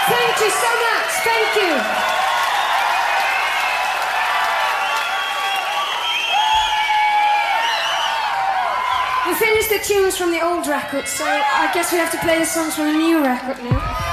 Thank you so much. Thank you. We finished the tunes from the old record, so I guess we have to play the songs from the new record now.